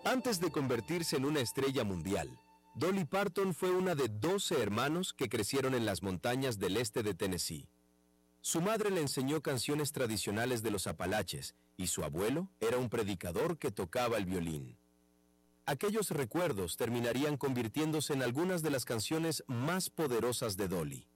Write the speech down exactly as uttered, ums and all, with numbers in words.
Antes de convertirse en una estrella mundial, Dolly Parton fue una de doce hermanos que crecieron en las montañas del este de Tennessee. Su madre le enseñó canciones tradicionales de los Apalaches y su abuelo era un predicador que tocaba el violín. Aquellos recuerdos terminarían convirtiéndose en algunas de las canciones más poderosas de Dolly.